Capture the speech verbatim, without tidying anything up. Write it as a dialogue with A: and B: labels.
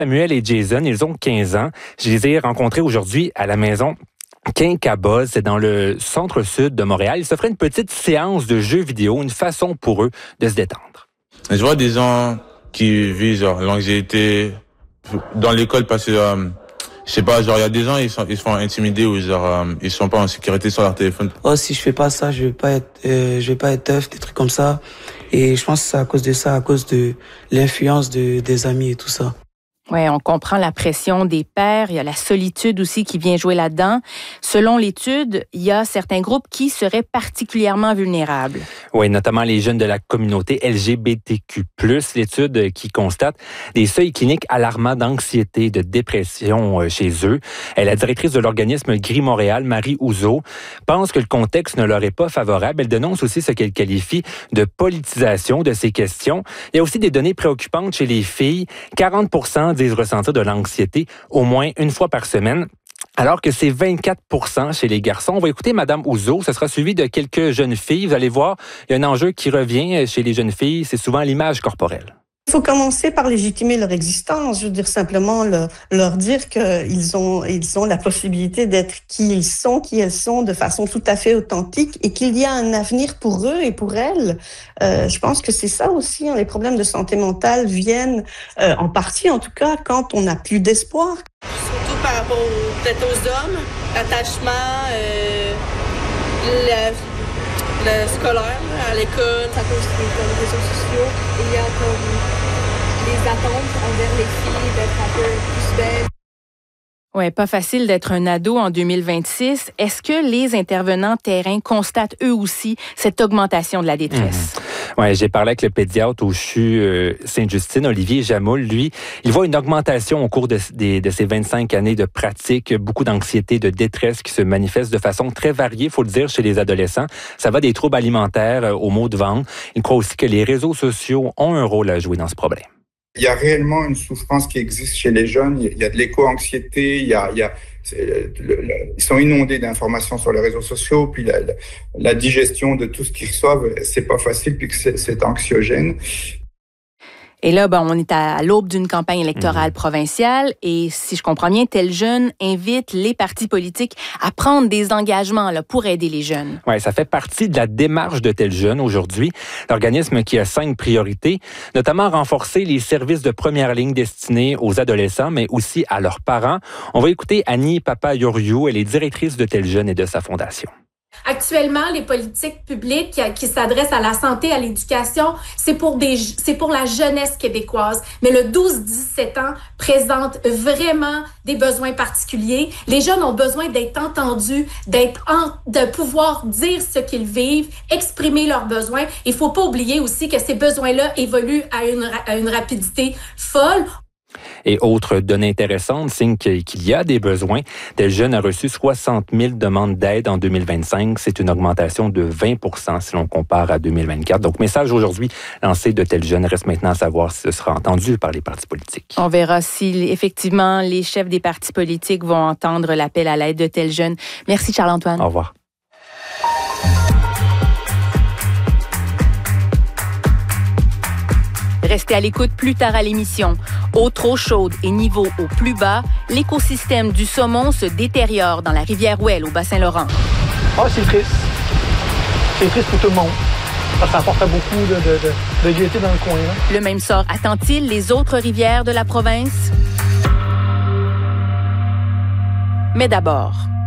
A: Samuel et Jason, ils ont quinze ans. Je les ai rencontrés aujourd'hui à la maison Quincabos, c'est dans le centre-sud de Montréal. Ils s'offraient une petite séance de jeux vidéo, une façon pour eux de se détendre.
B: Je vois des gens qui vivent genre l'anxiété dans l'école parce que euh, je sais pas, genre il y a des gens ils sont ils se font intimider ou genre euh, ils sont pas en sécurité sur leur téléphone.
C: Oh, si je fais pas ça, je vais pas être euh, je vais pas être tough, des trucs comme ça. Et je pense que c'est à cause de ça, à cause de l'influence de des amis et tout ça.
D: Oui, on comprend la pression des pairs. Il y a la solitude aussi qui vient jouer là-dedans. Selon l'étude, il y a certains groupes qui seraient particulièrement vulnérables.
A: Oui, notamment les jeunes de la communauté L G B T Q plus, l'étude qui constate des seuils cliniques alarmants d'anxiété, de dépression chez eux. La directrice de l'organisme Gris Montréal, Marie Ouzo, pense que le contexte ne leur est pas favorable. Elle dénonce aussi ce qu'elle qualifie de politisation de ces questions. Il y a aussi des données préoccupantes chez les filles. quarante pour cent disent ressentir de l'anxiété au moins une fois par semaine, alors que c'est vingt-quatre pour cent chez les garçons. On va écouter Mme Ouzo. Ce sera suivi de quelques jeunes filles. Vous allez voir, il y a un enjeu qui revient chez les jeunes filles, c'est souvent l'image corporelle.
E: Il faut commencer par légitimer leur existence. Je veux dire simplement le, leur dire qu'ils ont, ils ont la possibilité d'être qui ils sont, qui elles sont, de façon tout à fait authentique et qu'il y a un avenir pour eux et pour elles. Euh, je pense que c'est ça aussi. Hein, les problèmes de santé mentale viennent euh, en partie, en tout cas, quand on n'a plus d'espoir.
F: Surtout par rapport aux, peut-être aux hommes, attachement, euh, le, le scolaire, à l'école, à cause des réseaux sociaux. Il y a comme les attentes envers les filles d'être un peu plus belles.
D: Oui, pas facile d'être un ado en deux mille vingt-six. Est-ce que les intervenants terrain constatent eux aussi cette augmentation de la détresse?
A: Mmh. Oui, j'ai parlé avec le pédiatre au C H U euh, Sainte-Justine, Olivier Jamoul. Lui, il voit une augmentation au cours de, de, de ces vingt-cinq années de pratique, beaucoup d'anxiété, de détresse qui se manifeste de façon très variée, il faut le dire, chez les adolescents. Ça va des troubles alimentaires euh, aux maux de ventre. Il croit aussi que les réseaux sociaux ont un rôle à jouer dans ce problème.
G: Il y a réellement une souffrance qui existe chez les jeunes. Il y a de l'éco-anxiété, il y a, il y a, le, le, ils sont inondés d'informations sur les réseaux sociaux, puis la, la, la digestion de tout ce qu'ils reçoivent, c'est pas facile, puis que c'est, c'est anxiogène.
D: Et là, ben, on est à l'aube d'une campagne électorale mmh. provinciale et si je comprends bien, Tel Jeune invite les partis politiques à prendre des engagements là, pour aider les jeunes.
A: Oui, ça fait partie de la démarche de Tel Jeune aujourd'hui. L'organisme qui a cinq priorités, notamment renforcer les services de première ligne destinés aux adolescents, mais aussi à leurs parents. On va écouter Annie Papayoriou, elle est directrice de Tel Jeune et de sa fondation.
H: Actuellement, les politiques publiques qui s'adressent à la santé, à l'éducation, c'est pour des, c'est pour la jeunesse québécoise. Mais le douze dix-sept ans présente vraiment des besoins particuliers. Les jeunes ont besoin d'être entendus, d'être en, de pouvoir dire ce qu'ils vivent, exprimer leurs besoins. Il faut pas oublier aussi que ces besoins-là évoluent à une, à une rapidité folle.
A: Et autre donnée intéressante, signe qu'il y a des besoins. Tel Jeune a reçu soixante mille demandes d'aide en deux mille vingt-cinq. C'est une augmentation de vingt pour cent si l'on compare à deux mille vingt-quatre. Donc, message aujourd'hui lancé de Tel Jeune. Reste maintenant à savoir si ce sera entendu par les partis politiques.
D: On verra si effectivement les chefs des partis politiques vont entendre l'appel à l'aide de Tel Jeune. Merci Charles-Antoine.
A: Au revoir.
D: Restez à l'écoute plus tard à l'émission. Eau trop chaude et niveau au plus bas, l'écosystème du saumon se détériore dans la rivière Ouelle au Bas-Saint-Laurent.
I: Ah, oh, c'est triste. C'est triste pour tout le monde. Ça apporte beaucoup de, de, de, de gaieté dans le coin. Hein.
D: Le même sort attend-il les autres rivières de la province? Mais d'abord...